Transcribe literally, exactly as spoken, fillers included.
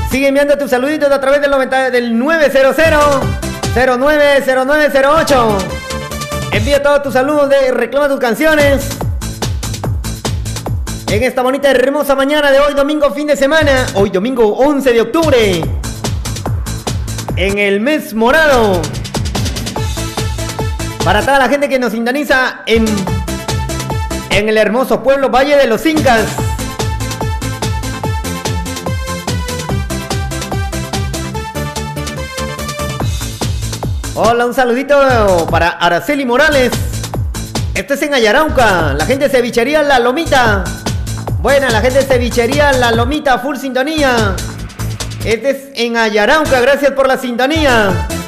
Sigue enviando tus saluditos a través del, noventa, del nueve cero cero, cero nueve cero nueve cero ocho. Envía todos tus saludos, de, reclama tus canciones. En esta bonita y hermosa mañana de hoy, domingo, fin de semana. Hoy domingo once de octubre. En el mes morado. Para toda la gente que nos sintoniza en, en el hermoso pueblo Valle de los Incas. Hola, un saludito para Araceli Morales. Esto es en Ayarauca. La gente de Cevichería La Lomita. Buena, la gente de Cevichería La Lomita, full sintonía. Este es en Ayarauca, gracias por la sintonía.